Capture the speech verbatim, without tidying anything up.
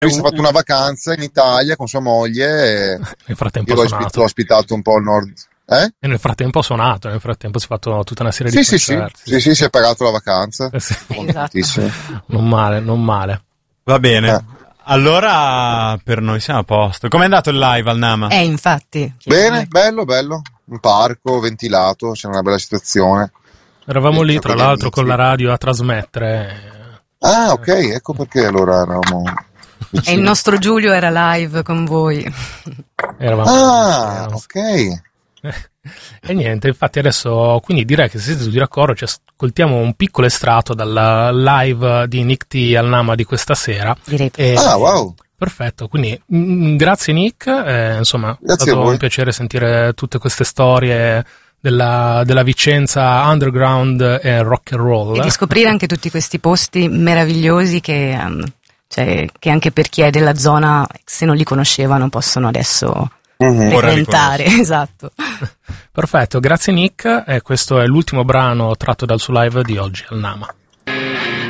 Lui si è fatto una vacanza in Italia con sua moglie e nel frattempo io l'ho, suonato. ospit- l'ho ospitato un po' al nord. Eh? E nel frattempo ha suonato, nel frattempo si è fatto tutta una serie Sì, di sì, sì, concerti. sì, sì, si è pagato la vacanza. Eh sì. Contentissimo. Non male, non male. Va bene. Eh. Allora per noi siamo a posto. Com'è andato il live al Nama? Eh, infatti. Bene, bello, bello. Un parco ventilato, c'è una bella situazione. Eravamo lì, tra Con gli l'altro, amici. con la radio a trasmettere. Ah, ok, ecco perché allora eravamo E vicini. il nostro Giulio era live con voi. Eravamo Ah, eravamo- ok. E niente, infatti adesso, quindi direi che se siete su di raccordo ci ascoltiamo un piccolo estratto dal live di Nick T al Nama di questa sera. Direi. E- Ah, wow. Perfetto, quindi mm, grazie Nick, eh, insomma Grazie è stato a voi. un piacere sentire tutte queste storie della, della Vicenza underground e rock and roll. E di scoprire anche tutti questi posti meravigliosi che, um, cioè, che anche per chi è della zona, se non li conoscevano, possono adesso Mhm. Ora frequentare. Esatto. Perfetto, grazie Nick, e questo è l'ultimo brano tratto dal suo live di oggi al Nama.